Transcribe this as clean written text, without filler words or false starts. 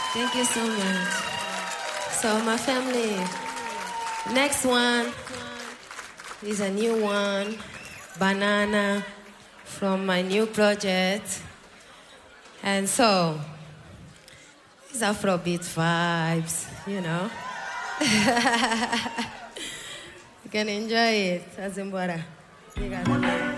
Thank you so much. So, my family, next one is a new one, Banana, from my new project. And so, it's Afrobeat vibes, you know. You can enjoy it, Azimbora.